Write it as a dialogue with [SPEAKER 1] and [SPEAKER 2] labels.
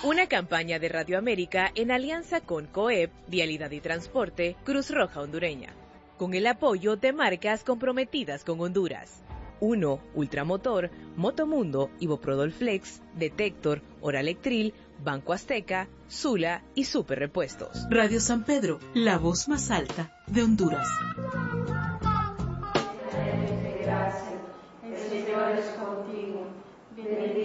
[SPEAKER 1] Una campaña de Radio América en alianza con COEP, Vialidad y Transporte, Cruz Roja Hondureña, con el apoyo de marcas comprometidas con Honduras. 1. Ultramotor, Motomundo, Iboprodol Flex, Detector, Oralectril, Banco Azteca, Sula y Super Repuestos.
[SPEAKER 2] Radio San Pedro, la voz más alta de Honduras.
[SPEAKER 3] Gracias. El Señor es contigo.